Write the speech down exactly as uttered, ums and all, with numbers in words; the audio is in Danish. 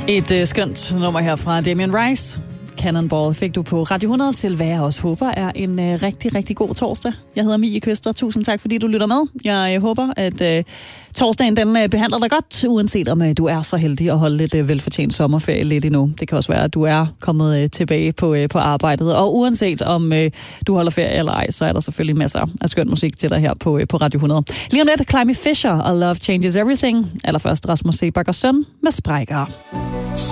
Et øh, skønt nummer her fra Damien Rice. Cannonball fik du på Radio hundrede til, hvad jeg også håber er en øh, rigtig, rigtig god torsdag. Jeg hedder Mie Kvester. Tusind tak, fordi du lytter med. Jeg øh, håber, at øh, torsdagen den øh, behandler dig godt, uanset om øh, du er så heldig at holde lidt øh, velfortjent sommerferie lidt endnu. Det kan også være, at du er kommet øh, tilbage på, øh, på arbejdet. Og uanset om øh, du holder ferie eller ej, så er der selvfølgelig masser af skøn musik til dig her på, øh, på Radio hundrede. Lige om lidt, Climby Fisher og Love Changes Everything. Allerførst Rasmus Seebach og Søn med Sprækker.